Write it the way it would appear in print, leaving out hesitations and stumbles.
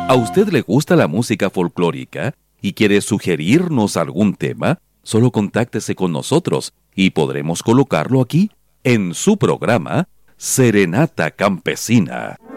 ¿A usted le gusta la música folclórica y quiere sugerirnos algún tema? Solo contáctese con nosotros y podremos colocarlo aquí en su programa Serenata Campesina.